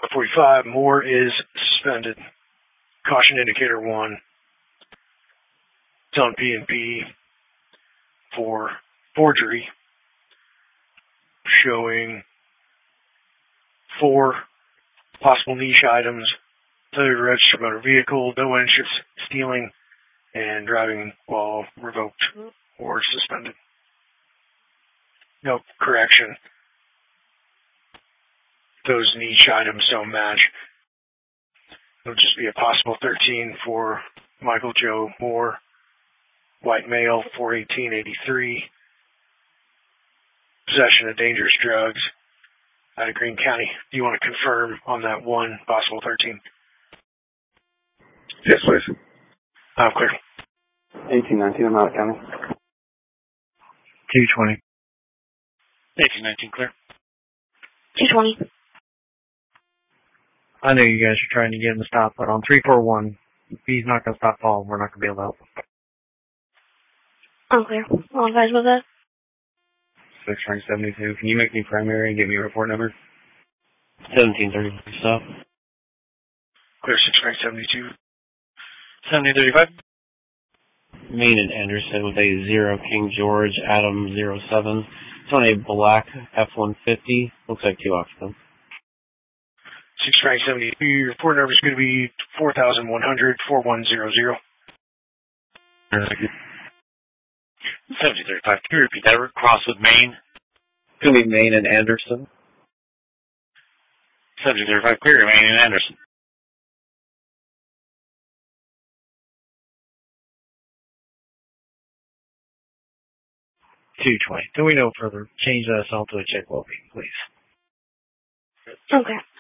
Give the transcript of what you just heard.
45, Moore is suspended. Caution indicator 1. It's on P&P for forgery, showing 4 possible niche items: failure to register motor vehicle, no ownership, stealing, and driving while revoked or suspended. No correction. Those niche items don't match. It'll just be a possible 13 for Michael Joe Moore, white male, 41883, possession of dangerous drugs out of Greene County. Do you want to confirm on that one possible 13? Yes, please. I'm clear. 1819, I'm out of county. 220. 1819, clear. 220. I know you guys are trying to get him to stop, but on 341, if he's not going to stop Paul, we're not going to be able to help him. I'm clear. All advised with that. 6 rank 72. Can you make me primary and give me a report number? 1730, stop. Clear 6 rank 72. 1735. Main and Anderson with a 0 King George Adam 07. It's on a black F-150. Looks like 2 occupants. 6 rank 72. Your report number is going to be 4100 4100. 1735. Can you repeat that? Cross with Main. It's going to be Main and Anderson. 1735. Clear Main and Anderson. $220. Till we know further, change that assault to a check lobby, please. Okay.